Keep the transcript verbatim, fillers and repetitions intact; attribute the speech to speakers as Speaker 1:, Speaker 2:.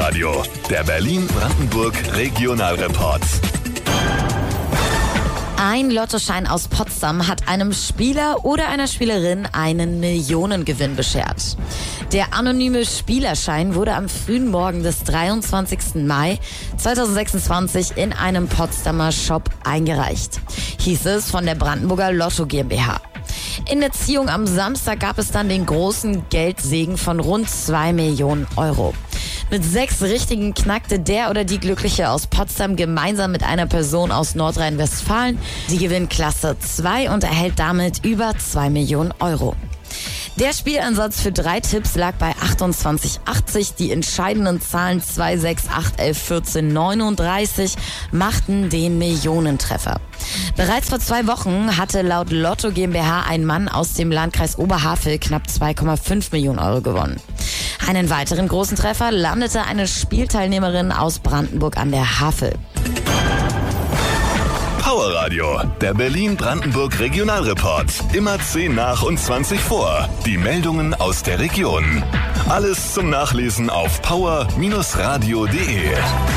Speaker 1: Powerradio, der Berlin-Brandenburg-Regionalreport.
Speaker 2: Ein Lottoschein aus Potsdam hat einem Spieler oder einer Spielerin einen Millionengewinn beschert. Der anonyme Spielerschein wurde am frühen Morgen des dreiundzwanzigsten Mai zweitausendsechsundzwanzig in einem Potsdamer Shop eingereicht, hieß es von der Brandenburger Lotto GmbH. In der Ziehung am Samstag gab es dann den großen Geldsegen von rund zwei Millionen Euro. Mit sechs Richtigen knackte der oder die Glückliche aus Potsdam gemeinsam mit einer Person aus Nordrhein-Westfalen die Gewinnklasse zwei und erhält damit über zwei Millionen Euro. Der Spielansatz für drei Tipps lag bei achtundzwanzig achtzig. Die entscheidenden Zahlen zwei, sechs, acht, elf, vierzehn, neununddreißig machten den Millionentreffer. Bereits vor zwei Wochen hatte laut Lotto GmbH ein Mann aus dem Landkreis Oberhavel knapp zwei Komma fünf Millionen Euro gewonnen. Einen weiteren großen Treffer landete eine Spielteilnehmerin aus Brandenburg an der Havel.
Speaker 1: Powerradio, der Berlin-Brandenburg-Regionalreport. Immer zehn nach und zwanzig vor. Die Meldungen aus der Region. Alles zum Nachlesen auf power Bindestrich radio punkt de.